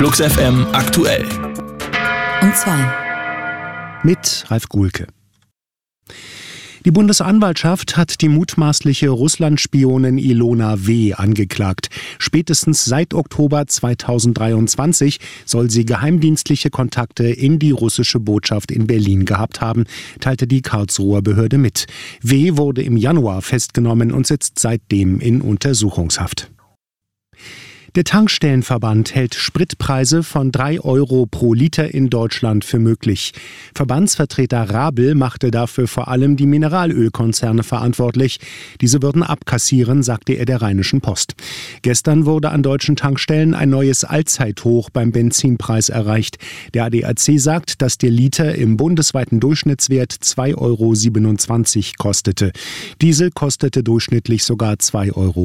Flux FM aktuell. Und 2. Mit Ralf Guhlke. Die Bundesanwaltschaft hat die mutmaßliche Russland-Spionin Ilona W. angeklagt. Spätestens seit Oktober 2023 soll sie geheimdienstliche Kontakte in die russische Botschaft in Berlin gehabt haben, teilte die Karlsruher Behörde mit. W. wurde im Januar festgenommen und sitzt seitdem in Untersuchungshaft. Der Tankstellenverband hält Spritpreise von 3 Euro pro Liter in Deutschland für möglich. Verbandsvertreter Rabel machte dafür vor allem die Mineralölkonzerne verantwortlich. Diese würden abkassieren, sagte er der Rheinischen Post. Gestern wurde an deutschen Tankstellen ein neues Allzeithoch beim Benzinpreis erreicht. Der ADAC sagt, dass der Liter im bundesweiten Durchschnittswert 2,27 Euro kostete. Diesel kostete durchschnittlich sogar 2,40 Euro.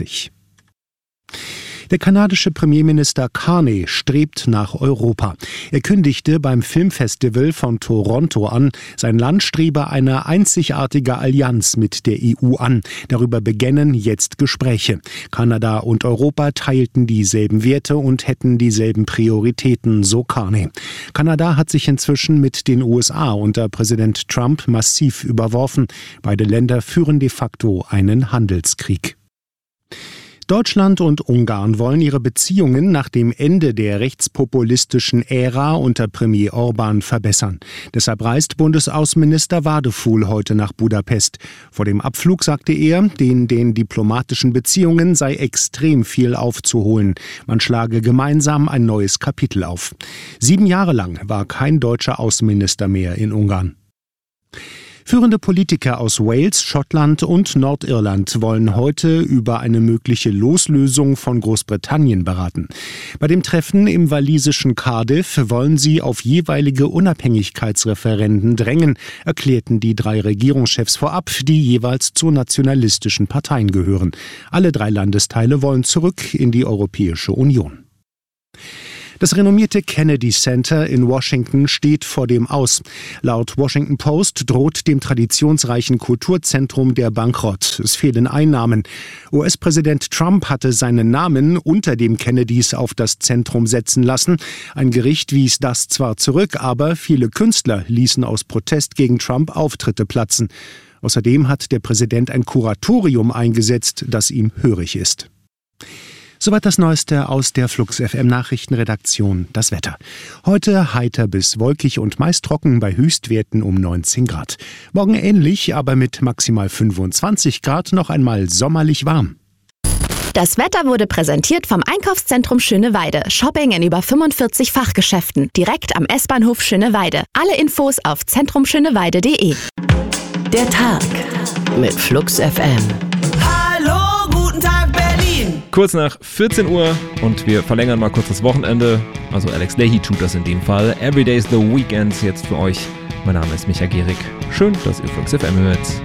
Der kanadische Premierminister Carney strebt nach Europa. Er kündigte beim Filmfestival von Toronto an, sein Land strebe eine einzigartige Allianz mit der EU an. Darüber beginnen jetzt Gespräche. Kanada und Europa teilten dieselben Werte und hätten dieselben Prioritäten, so Carney. Kanada hat sich inzwischen mit den USA unter Präsident Trump massiv überworfen. Beide Länder führen de facto einen Handelskrieg. Deutschland und Ungarn wollen ihre Beziehungen nach dem Ende der rechtspopulistischen Ära unter Premier Orban verbessern. Deshalb reist Bundesaußenminister Wadefuhl heute nach Budapest. Vor dem Abflug sagte er, in den diplomatischen Beziehungen sei extrem viel aufzuholen. Man schlage gemeinsam ein neues Kapitel auf. 7 Jahre lang war kein deutscher Außenminister mehr in Ungarn. Führende Politiker aus Wales, Schottland und Nordirland wollen heute über eine mögliche Loslösung von Großbritannien beraten. Bei dem Treffen im walisischen Cardiff wollen sie auf jeweilige Unabhängigkeitsreferenden drängen, erklärten die 3 Regierungschefs vorab, die jeweils zu nationalistischen Parteien gehören. Alle 3 Landesteile wollen zurück in die Europäische Union. Das renommierte Kennedy Center in Washington steht vor dem Aus. Laut Washington Post droht dem traditionsreichen Kulturzentrum der Bankrott. Es fehlen Einnahmen. US-Präsident Trump hatte seinen Namen unter dem Kennedys auf das Zentrum setzen lassen. Ein Gericht wies das zwar zurück, aber viele Künstler ließen aus Protest gegen Trump Auftritte platzen. Außerdem hat der Präsident ein Kuratorium eingesetzt, das ihm hörig ist. Soweit das Neueste aus der Flux FM Nachrichtenredaktion. Das Wetter. Heute heiter bis wolkig und meist trocken bei Höchstwerten um 19 Grad. Morgen ähnlich, aber mit maximal 25 Grad noch einmal sommerlich warm. Das Wetter wurde präsentiert vom Einkaufszentrum Schöneweide. Shopping in über 45 Fachgeschäften. Direkt am S-Bahnhof Schöneweide. Alle Infos auf zentrumschöneweide.de. Der Tag mit Flux FM. Kurz nach 14 Uhr und wir verlängern mal kurz das Wochenende. Also Alex Leahy tut das in dem Fall. Every Day's the Weekend jetzt für euch. Mein Name ist Micha Gehrig. Schön, dass ihr Flux FM hört.